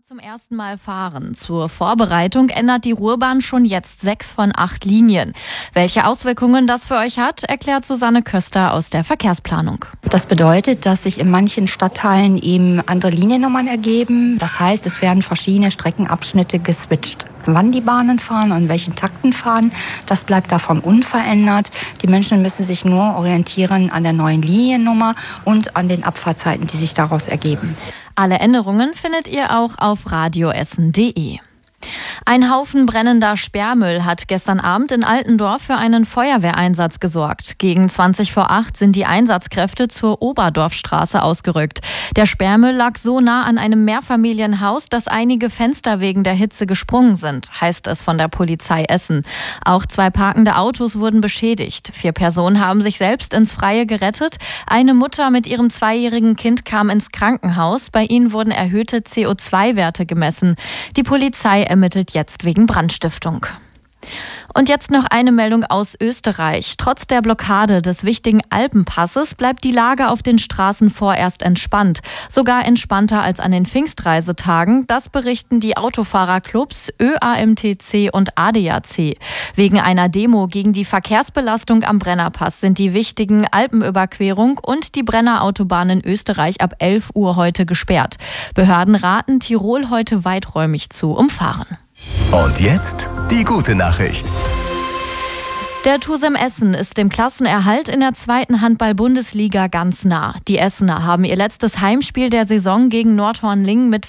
Zum ersten Mal fahren. Zur Vorbereitung ändert die Ruhrbahn schon jetzt 6 von 8 Linien. Welche Auswirkungen das für euch hat, erklärt Susanne Köster aus der Verkehrsplanung. Das bedeutet, dass sich in manchen Stadtteilen eben andere Liniennummern ergeben. Das heißt, es werden verschiedene Streckenabschnitte geswitcht. Wann die Bahnen fahren und in welchen Takten fahren, das bleibt davon unverändert. Die Menschen müssen sich nur orientieren an der neuen Liniennummer und an den Abfahrtzeiten, die sich daraus ergeben. Alle Änderungen findet ihr auch auf radioessen.de. Ein Haufen brennender Sperrmüll hat gestern Abend in Altendorf für einen Feuerwehreinsatz gesorgt. Gegen 20 vor 8 sind die Einsatzkräfte zur Oberdorfstraße ausgerückt. Der Sperrmüll lag so nah an einem Mehrfamilienhaus, dass einige Fenster wegen der Hitze gesprungen sind, heißt es von der Polizei Essen. Auch 2 parkende Autos wurden beschädigt. 4 Personen haben sich selbst ins Freie gerettet. Eine Mutter mit ihrem 2-jährigen Kind kam ins Krankenhaus. Bei ihnen wurden erhöhte CO2-Werte gemessen. Die Polizei ermittelt jetzt wegen Brandstiftung. Und jetzt noch eine Meldung aus Österreich. Trotz der Blockade des wichtigen Alpenpasses bleibt die Lage auf den Straßen vorerst entspannt. Sogar entspannter als an den Pfingstreisetagen. Das berichten die Autofahrerclubs ÖAMTC und ADAC. Wegen einer Demo gegen die Verkehrsbelastung am Brennerpass sind die wichtigen Alpenüberquerung und die Brennerautobahn in Österreich ab 11 Uhr heute gesperrt. Behörden raten Tirol heute weiträumig zu umfahren. Und jetzt die gute Nachricht. Der TuSem Essen ist dem Klassenerhalt in der 2. Handball-Bundesliga ganz nah. Die Essener haben ihr letztes Heimspiel der Saison gegen Nordhorn-Lingen mit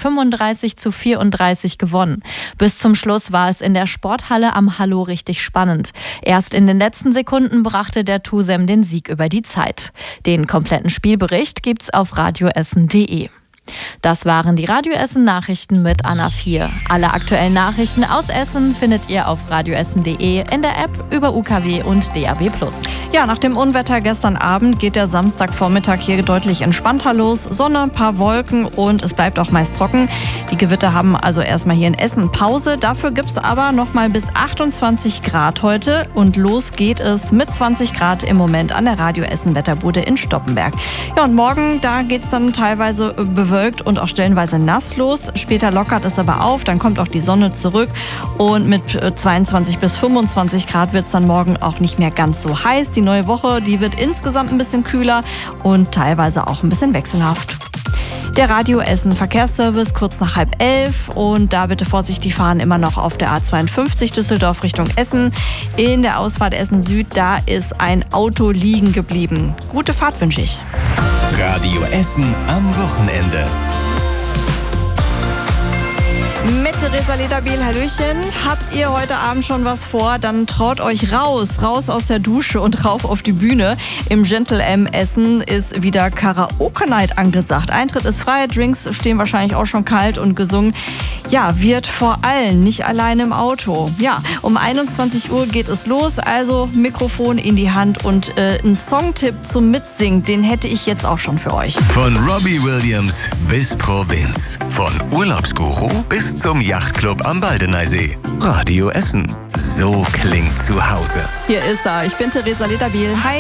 35:34 gewonnen. Bis zum Schluss war es in der Sporthalle am Hallo richtig spannend. Erst in den letzten Sekunden brachte der TuSem den Sieg über die Zeit. Den kompletten Spielbericht gibt's auf radioessen.de. Das waren die Radio Essen Nachrichten mit Anna 4. Alle aktuellen Nachrichten aus Essen findet ihr auf radioessen.de, in der App, über UKW und DAB+. Ja, nach dem Unwetter gestern Abend geht der Samstagvormittag hier deutlich entspannter los. Sonne, ein paar Wolken und es bleibt auch meist trocken. Die Gewitter haben also erstmal hier in Essen Pause. Dafür gibt es aber noch mal bis 28 Grad heute. Und los geht es mit 20 Grad im Moment an der Radio Essen Wetterbude in Stoppenberg. Ja, und morgen, da geht es dann teilweise bewölkt und auch stellenweise nass los. Später lockert es aber auf, dann kommt auch die Sonne zurück und mit 22 bis 25 Grad wird es dann morgen auch nicht mehr ganz so heiß. Die neue Woche, die wird insgesamt ein bisschen kühler und teilweise auch ein bisschen wechselhaft. Der Radio Essen Verkehrsservice kurz nach 10:30 und da bitte vorsichtig fahren, immer noch auf der A52 Düsseldorf Richtung Essen. In der Ausfahrt Essen Süd, da ist ein Auto liegen geblieben. Gute Fahrt wünsche ich. Radio Essen am Wochenende. Mit Theresa Lederbiel, hallöchen. Habt ihr heute Abend schon was vor? Dann traut euch raus aus der Dusche und rauf auf die Bühne. Im Gentle M Essen ist wieder Karaoke Night angesagt. Eintritt ist frei, Drinks stehen wahrscheinlich auch schon kalt und gesungen. Ja, wird vor allem, nicht alleine im Auto. Ja, um 21 Uhr geht es los, also Mikrofon in die Hand und ein Songtipp zum Mitsingen, den hätte ich jetzt auch schon für euch. Von Robbie Williams bis Provinz. Von Urlaubsguru bis zum Yachtclub am Baldeneysee. Radio Essen. So klingt zu Hause. Hier ist er. Ich bin Theresa Lederbiel. Hi.